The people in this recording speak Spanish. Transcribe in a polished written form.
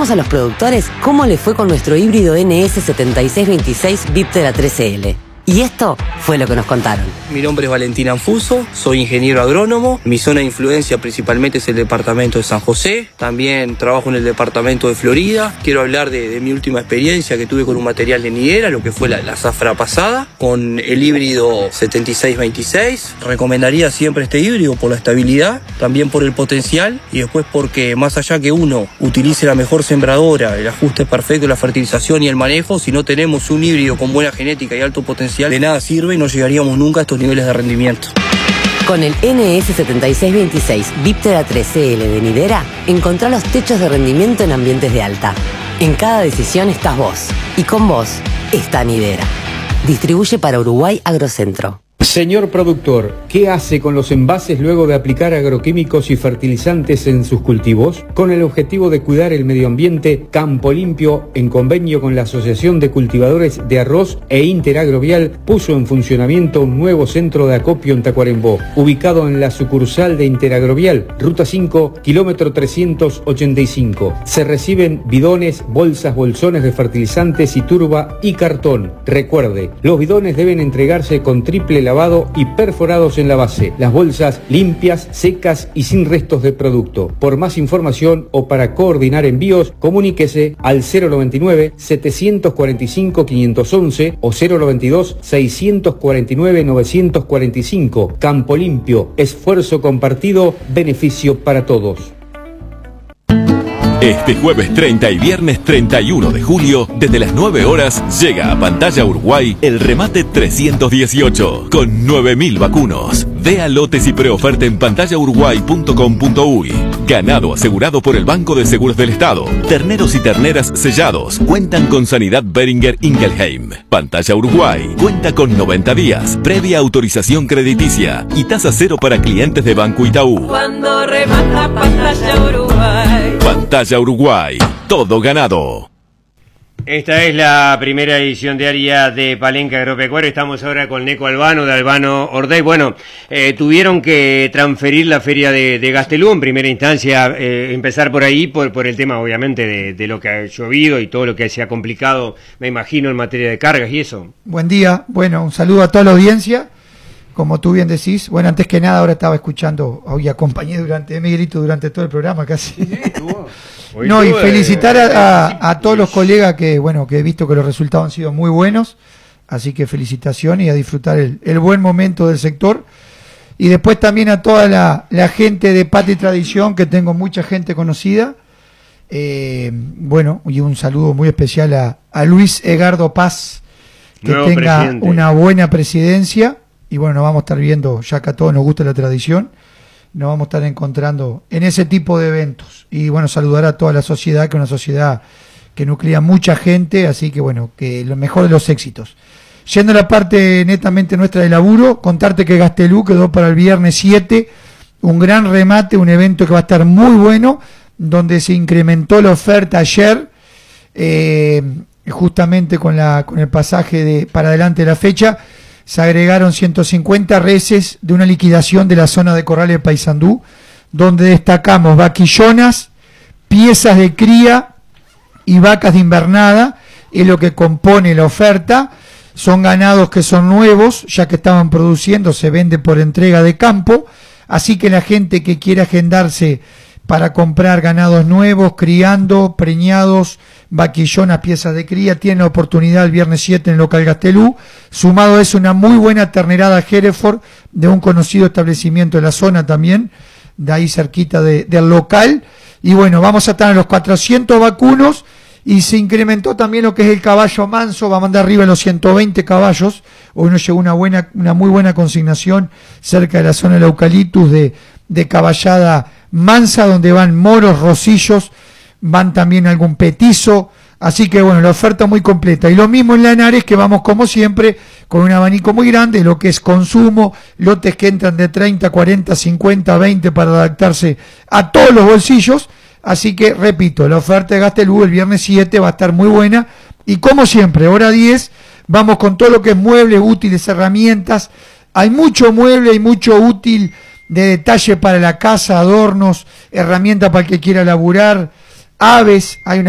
preguntamos a los productores cómo le fue con nuestro híbrido NS7626 Viptera 13L. Y esto fue lo que nos contaron. Mi nombre es Valentín Anfuso, soy ingeniero agrónomo. Mi zona de influencia principalmente es el departamento de San José. También trabajo en el departamento de Florida. Quiero hablar de mi última experiencia que tuve con un material de nidera, lo que fue la zafra pasada, con el híbrido 7626. Recomendaría siempre este híbrido por la estabilidad, también por el potencial y después porque más allá que uno utilice la mejor sembradora, el ajuste perfecto, la fertilización y el manejo, si no tenemos un híbrido con buena genética y alto potencial, de nada sirve y no llegaríamos nunca a estos niveles de rendimiento. Con el NS7626 Viptera 13L de nidera, encontrá los techos de rendimiento en ambientes de alta. En cada decisión estás vos, y con vos está nidera. Distribuye para Uruguay Agrocentro. Señor productor, ¿qué hace con los envases luego de aplicar agroquímicos y fertilizantes en sus cultivos? Con el objetivo de cuidar el medio ambiente, Campo Limpio, en convenio con la Asociación de Cultivadores de Arroz e Interagrovial, puso en funcionamiento un nuevo centro de acopio en Tacuarembó, ubicado en la sucursal de Interagrovial, Ruta 5, kilómetro 385. Se reciben bidones, bolsas, bolsones de fertilizantes y turba y cartón. Recuerde, los bidones deben entregarse con triple lavado y perforados en la base. Las bolsas limpias, secas y sin restos de producto. Por más información o para coordinar envíos, comuníquese al 099-745-511 o 092-649-945. Campo Limpio, esfuerzo compartido, beneficio para todos. Este jueves 30 y viernes 31 de julio, desde las 9 horas, llega a Pantalla Uruguay el remate 318, con 9.000 vacunos. Vea lotes y preoferta en pantallauruguay.com.uy. Ganado asegurado por el Banco de Seguros del Estado. Terneros y terneras sellados cuentan con Sanidad Beringer Ingelheim. Pantalla Uruguay cuenta con 90 días, previa autorización crediticia y tasa cero para clientes de Banco Itaú. Cuando remata Pantalla Uruguay. Pantalla Uruguay, todo ganado. Esta es la primera edición diaria de Palenque Agropecuario. Estamos ahora con Neco Albano, de Albano Ordey. Bueno, tuvieron que transferir la feria de Gastelú en primera instancia, empezar por ahí, por el tema obviamente de lo que ha llovido y todo lo que se ha complicado, me imagino, en materia de cargas y eso. Buen día, bueno, un saludo a toda la audiencia. Como tú bien decís, bueno, antes que nada ahora estaba escuchando, hoy acompañé Miguelito durante todo el programa casi. Sí, no, y felicitar a todos los colegas que, bueno, que he visto que los resultados han sido muy buenos, así que felicitaciones y a disfrutar el buen momento del sector. Y después también a toda la gente de Patria y Tradición, que tengo mucha gente conocida. Bueno, y un saludo muy especial a Luis Egardo Paz, que nuevo tenga presidente. Una buena presidencia. Y bueno, nos vamos a estar viendo, ya que a todos nos gusta la tradición, nos vamos a estar encontrando en ese tipo de eventos. Y bueno, saludar a toda la sociedad, que es una sociedad que nuclea mucha gente, así que bueno, que lo mejor de los éxitos. Yendo a la parte netamente nuestra de laburo, contarte que Gastelú quedó para el viernes 7, un gran remate, un evento que va a estar muy bueno, donde se incrementó la oferta ayer, justamente con el pasaje para adelante de la fecha. Se agregaron 150 reses de una liquidación de la zona de Corrales de Paysandú, donde destacamos vaquillonas, piezas de cría y vacas de invernada, es lo que compone la oferta. Son ganados que son nuevos, ya que estaban produciendo, se vende por entrega de campo, así que la gente que quiera agendarse para comprar ganados nuevos, criando, preñados, vaquillonas, piezas de cría, tiene la oportunidad el viernes 7 en el local Gastelú. Sumado a eso, una muy buena ternerada Hereford de un conocido establecimiento de la zona también, de ahí cerquita del local. Y bueno, vamos a estar en los 400 vacunos y se incrementó también lo que es el caballo manso, va a mandar arriba los 120 caballos. Hoy nos llegó una muy buena consignación cerca de la zona del eucaliptus de caballada mansa, donde van moros, rosillos, van también algún petizo, así que bueno, la oferta muy completa. Y lo mismo en Lanares, que vamos como siempre con un abanico muy grande, lo que es consumo, lotes que entran de 30, 40, 50, 20 para adaptarse a todos los bolsillos. Así que repito, la oferta de Gastelú el viernes 7 va a estar muy buena, y como siempre, hora 10 vamos con todo lo que es muebles, útiles, herramientas. Hay mucho mueble, hay mucho útil de detalle para la casa, adornos, herramientas para el que quiera laburar, aves, hay una